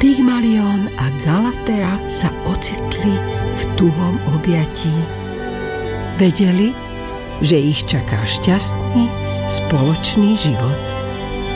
Pygmalion a Galatea sa ocitli v tuhom objatí. Vedeli, že ich čaká šťastný spoločný život.